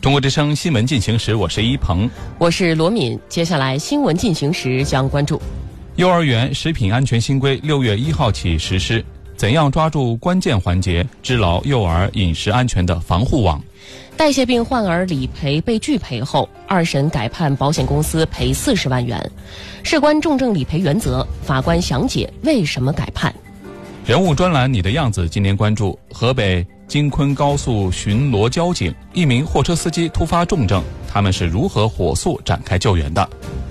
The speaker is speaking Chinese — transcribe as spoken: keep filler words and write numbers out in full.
中国之声新闻进行时，我是一鹏， 我是罗敏。接下来新闻进行时将关注： 幼儿园食品安全新规六月一号起实施，怎样抓住关键环节，织牢幼儿饮食安全的防护网？ 代谢病患儿理赔被拒赔后，二审改判保险公司赔四十万元，事关重症理赔原则，法官详解为什么改判。 人物专栏你的样子今天关注河北京昆高速巡逻交警，一名货车司机突发重症，他们是如何火速展开救援的？